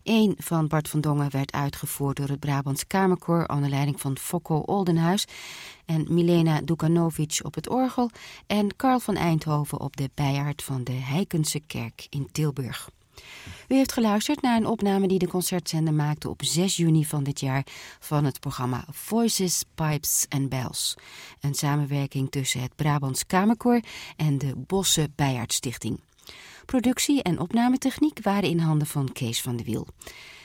1 van Bart van Dongen werd uitgevoerd door het Brabants Kamerkoor onder leiding van Fokko Oldenhuis en Milena Dukanovic op het orgel en Carl van Eindhoven op de bijaard van de Heikense Kerk in Tilburg. U heeft geluisterd naar een opname die de concertzender maakte op 6 juni van dit jaar van het programma Voices, Pipes and Bells. Een samenwerking tussen het Brabants Kamerkoor en de Bosse Bijaardstichting. Productie en opnametechniek waren in handen van Kees van de Wiel.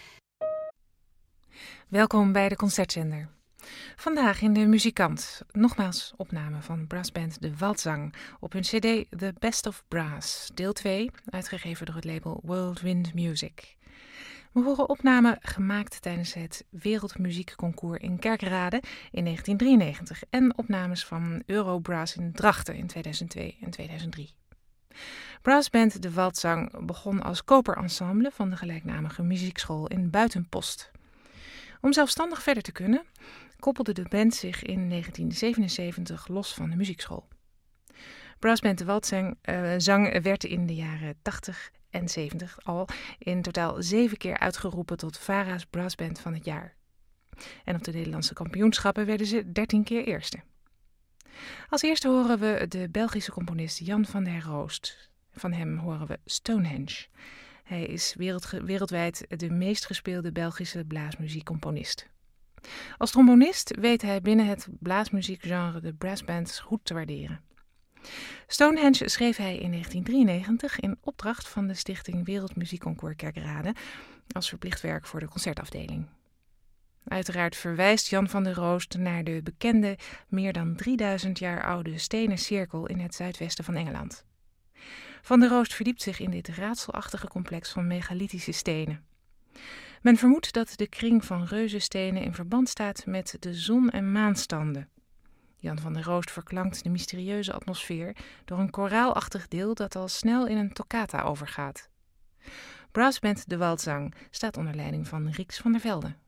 Welkom bij de concertzender. Vandaag in de Muzikant, nogmaals opname van brassband De Waldzang op hun cd The Best of Brass, deel 2, uitgegeven door het label World Wind Music. We horen opnamen gemaakt tijdens het Wereldmuziekconcours in Kerkrade in 1993 en opnames van Eurobrass in Drachten in 2002 en 2003. Brassband De Waldzang begon als koperensemble van de gelijknamige muziekschool in Buitenpost. Om zelfstandig verder te kunnen, koppelde de band zich in 1977 los van de muziekschool. Brassband De Waldzang werd in de jaren 80 en 70 al in totaal 7 keer uitgeroepen tot VARA's Brassband van het jaar. En op de Nederlandse kampioenschappen werden ze 13 keer eerste. Als eerste horen we de Belgische componist Jan van der Roost. Van hem horen we Stonehenge. Hij is wereldwijd de meest gespeelde Belgische blaasmuziekcomponist. Als trombonist weet hij binnen het blaasmuziekgenre de brassbands goed te waarderen. Stonehenge schreef hij in 1993 in opdracht van de stichting Wereldmuziekconcours Kerkrade als verplicht werk voor de concertafdeling. Uiteraard verwijst Jan van der Roost naar de bekende, meer dan 3000 jaar oude stenen cirkel in het zuidwesten van Engeland. Van der Roost verdiept zich in dit raadselachtige complex van megalithische stenen. Men vermoedt dat de kring van reuzenstenen in verband staat met de zon- en maanstanden. Jan van der Roost verklankt de mysterieuze atmosfeer door een koraalachtig deel dat al snel in een toccata overgaat. Brassband De Waldzang staat onder leiding van Rix van der Velde.